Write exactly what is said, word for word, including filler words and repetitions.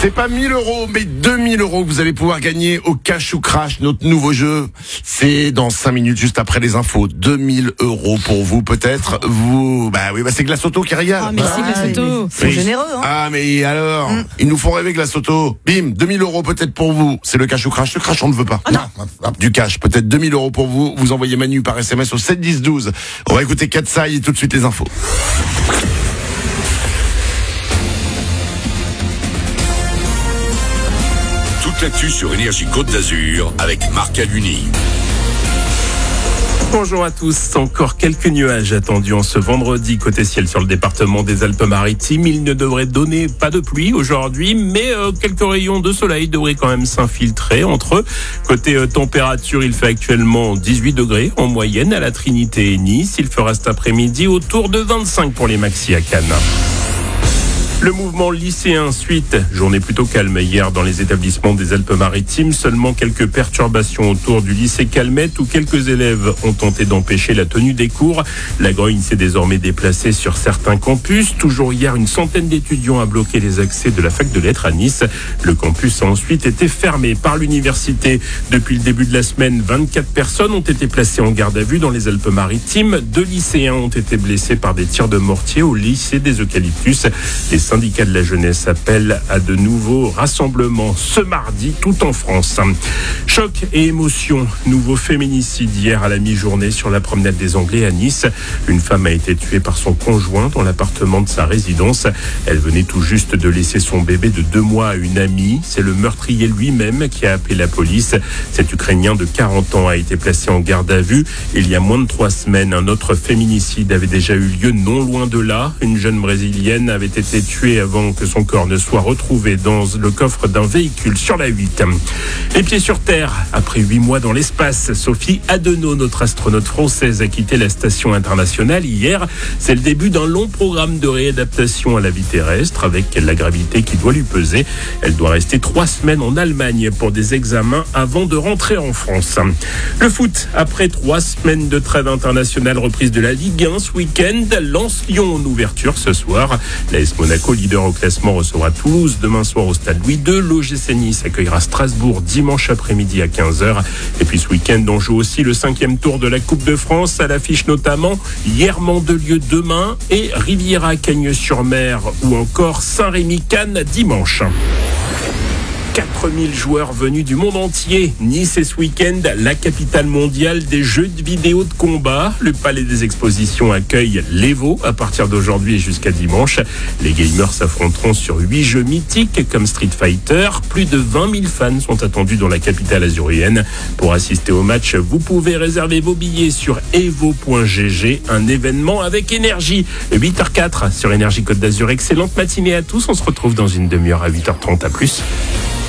C'est pas mille euros, mais deux mille euros que vous allez pouvoir gagner au Cash ou Crash, notre nouveau jeu. C'est dans cinq minutes, juste après les infos. deux mille euros pour vous, peut-être. Vous, bah oui, bah c'est Glace Auto qui régale. Oh, merci ah, Glace Auto. C'est oui. généreux, hein. Ah, mais alors, mm. ils nous font rêver Glace Auto. Bim, deux mille euros peut-être pour vous. C'est le Cash ou Crash. Le Crash, on ne veut pas. Ah, non. Du cash, peut-être deux mille euros pour vous. Vous envoyez Manu par S M S au sept dix douze. On va écouter Katsai et tout de suite les infos. Toute l'actu sur Énergie Côte d'Azur avec Marc Aluni. Bonjour à tous. Encore quelques nuages attendus en ce vendredi côté ciel sur le département des Alpes-Maritimes. Il ne devrait donner pas de pluie aujourd'hui, mais euh, quelques rayons de soleil devraient quand même s'infiltrer entre eux. Côté euh, température, il fait actuellement dix-huit degrés en moyenne à la Trinité et Nice. Il fera cet après-midi autour de vingt-cinq pour les maxi à Cannes. Le mouvement lycéen suite, journée plutôt calme hier dans les établissements des Alpes-Maritimes. Seulement quelques perturbations autour du lycée Calmette où quelques élèves ont tenté d'empêcher la tenue des cours. La grogne s'est désormais déplacée sur certains campus. Toujours hier, une centaine d'étudiants a bloqué les accès de la fac de lettres à Nice. Le campus a ensuite été fermé par l'université. Depuis le début de la semaine, vingt-quatre personnes ont été placées en garde à vue dans les Alpes-Maritimes. Deux lycéens ont été blessés par des tirs de mortier au lycée des Eucalyptus. Les syndicats de la jeunesse appellent à de nouveaux rassemblements ce mardi tout en France. Choc et émotion. Nouveau féminicide hier à la mi-journée sur la promenade des Anglais à Nice. Une femme a été tuée par son conjoint dans l'appartement de sa résidence. Elle venait tout juste de laisser son bébé de deux mois à une amie. C'est le meurtrier lui-même qui a appelé la police. Cet Ukrainien de quarante ans a été placé en garde à vue. Il y a moins de trois semaines, un autre féminicide avait déjà eu lieu non loin de là. Une jeune brésilienne avait été tuée avant que son corps ne soit retrouvé dans le coffre d'un véhicule sur la huit. Les pieds sur terre, après huit mois dans l'espace, Sophie Adenau, notre astronaute française, a quitté la station internationale hier. C'est le début d'un long programme de réadaptation à la vie terrestre avec la gravité qui doit lui peser. Elle doit rester trois semaines en Allemagne pour des examens avant de rentrer en France. Le foot, après trois semaines de trêve internationale, reprise de la Ligue un ce week-end. Lens-Lyon en ouverture ce soir. L'A S Monaco, leader au classement, recevra Toulouse demain soir au stade Louis deux. L'O G C Nice accueillera Strasbourg dimanche après-midi à quinze heures. Et puis ce week-end, on joue aussi le cinquième tour de la Coupe de France. À l'affiche notamment Yermont-Delieu demain et Riviera-Cagnes-sur-Mer ou encore Saint-Rémy-Cannes dimanche. quatre mille joueurs venus du monde entier. Nice est ce week-end la capitale mondiale des jeux de vidéo de combat. Le Palais des Expositions accueille l'Evo à partir d'aujourd'hui et jusqu'à dimanche. Les gamers s'affronteront sur huit jeux mythiques comme Street Fighter. Plus de vingt mille fans sont attendus dans la capitale azurienne. Pour assister au match, vous pouvez réserver vos billets sur evo point g g, un événement avec énergie. huit heures zéro quatre sur Énergie Côte d'Azur. Excellente matinée à tous. On se retrouve dans une demi-heure à huit heures trente. À plus.